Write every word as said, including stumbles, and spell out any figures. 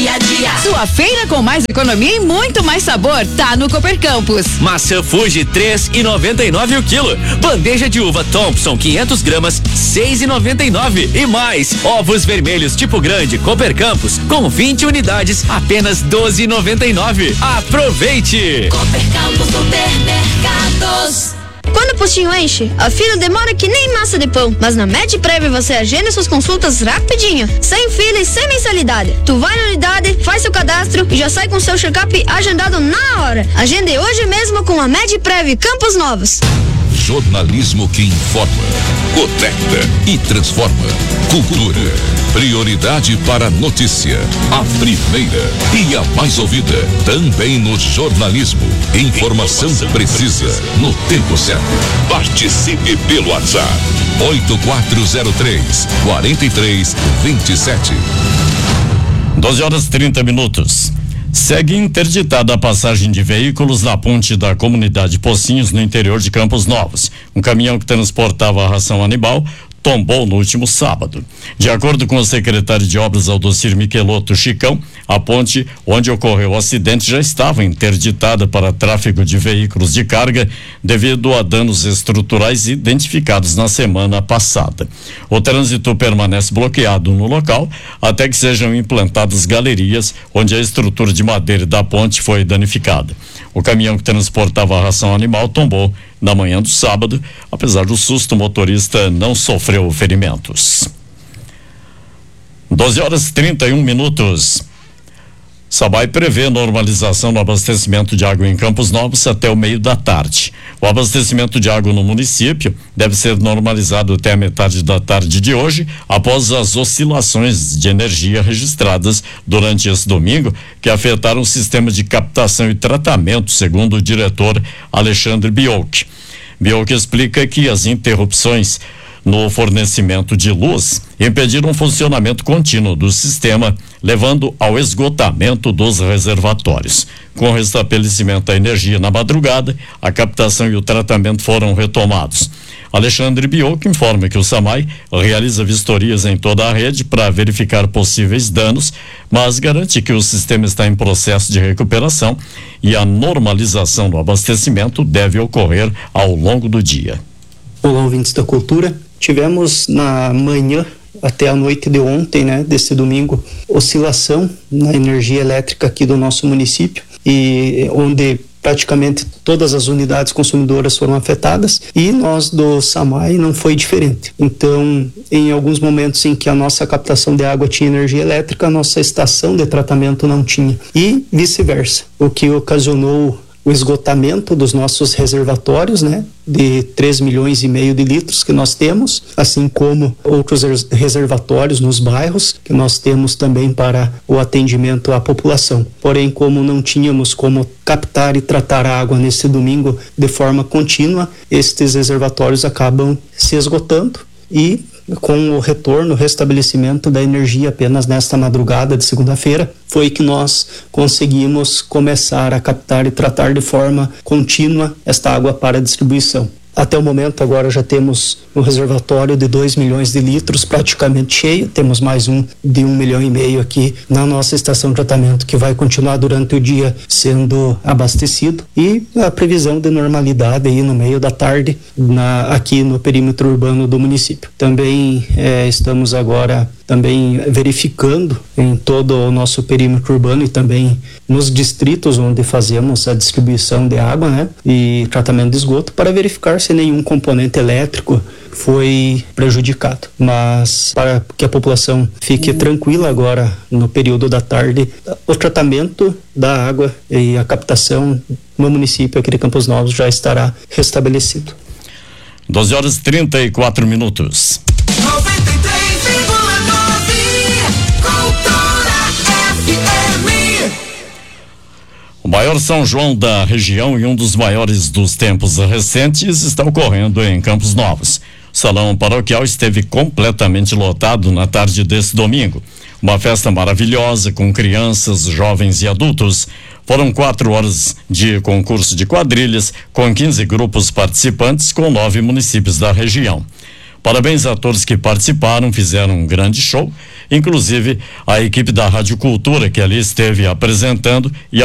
dia a dia. Sua feira com mais economia e muito mais sabor tá no Cooper Campus. Maçã Fuji três e noventa e nove o quilo. Bandeja de uva Thompson quinhentos gramas seis e noventa e nove e mais. Ovos vermelhos tipo grande Cooper Campus com vinte unidades apenas doze e noventa e nove. Aproveite. Cooper Campus Supermercados. Quando o postinho enche, a fila demora que nem massa de pão. Mas na MedPrev você agenda suas consultas rapidinho, sem fila e sem mensalidade. Tu vai na unidade, faz seu cadastro e já sai com seu check-up agendado na hora. Agende hoje mesmo com a MedPrev Campos Novos. Jornalismo que informa, conecta e transforma. Cultura, prioridade para a notícia. A primeira e a mais ouvida. Também no jornalismo. Informação, Informação precisa, precisa, no tempo certo. Participe pelo WhatsApp. oito quatro zero três, quatro três dois sete. doze horas e trinta minutos. Segue interditada a passagem de veículos na ponte da comunidade Pocinhos, no interior de Campos Novos. Um caminhão que transportava a ração animal tombou no último sábado. De acordo com o secretário de Obras Aldocir Michelotto Chicão, a ponte onde ocorreu o acidente já estava interditada para tráfego de veículos de carga devido a danos estruturais identificados na semana passada. O trânsito permanece bloqueado no local até que sejam implantadas galerias onde a estrutura de madeira da ponte foi danificada. O caminhão que transportava a ração animal tombou na manhã do sábado. Apesar do susto, o motorista não sofreu ferimentos. doze horas e trinta e um minutos. Sabai prevê normalização no abastecimento de água em Campos Novos até o meio da tarde. O abastecimento de água no município deve ser normalizado até a metade da tarde de hoje, após as oscilações de energia registradas durante esse domingo, que afetaram o sistema de captação e tratamento, segundo o diretor Alexandre Biolk. Biolk explica que as interrupções no fornecimento de luz impediram o funcionamento contínuo do sistema, levando ao esgotamento dos reservatórios. Com o restabelecimento da energia na madrugada, a captação e o tratamento foram retomados. Alexandre Biolk informa que o SAMAI realiza vistorias em toda a rede para verificar possíveis danos, mas garante que o sistema está em processo de recuperação e a normalização do abastecimento deve ocorrer ao longo do dia. Olá, ouvintes da Cultura. Tivemos na manhã até a noite de ontem, né, desse domingo, oscilação na energia elétrica aqui do nosso município, e onde praticamente todas as unidades consumidoras foram afetadas, e nós do SAMAI não foi diferente. Então, em alguns momentos em que a nossa captação de água tinha energia elétrica, a nossa estação de tratamento não tinha, e vice-versa, o que ocasionou o esgotamento dos nossos reservatórios, né, de três milhões e meio de litros que nós temos, assim como outros reservatórios nos bairros que nós temos também para o atendimento à população. Porém, como não tínhamos como captar e tratar a água nesse domingo de forma contínua, estes reservatórios acabam se esgotando, e com o retorno, o restabelecimento da energia apenas nesta madrugada de segunda-feira, foi que nós conseguimos começar a captar e tratar de forma contínua esta água para distribuição. Até o momento, agora já temos um reservatório de dois milhões de litros praticamente cheio, temos mais um de um milhão e meio aqui na nossa estação de tratamento, que vai continuar durante o dia sendo abastecido, e a previsão de normalidade aí no meio da tarde na, aqui no perímetro urbano do município. Também eh, estamos agora também verificando em todo o nosso perímetro urbano e também nos distritos onde fazemos a distribuição de água, né, e tratamento de esgoto, para verificar se nenhum componente elétrico foi prejudicado. Mas para que a população fique tranquila agora no período da tarde, o tratamento da água e a captação no município aqui de Campos Novos já estará restabelecido. doze horas e trinta e quatro minutos. noventa e três vírgula nove Cultura F M. O maior São João da região e um dos maiores dos tempos recentes está ocorrendo em Campos Novos. O salão paroquial esteve completamente lotado na tarde desse domingo. Uma festa maravilhosa com crianças, jovens e adultos. Foram quatro horas de concurso de quadrilhas, com quinze grupos participantes, com nove municípios da região. Parabéns a todos que participaram, fizeram um grande show, inclusive a equipe da Rádio Cultura que ali esteve apresentando e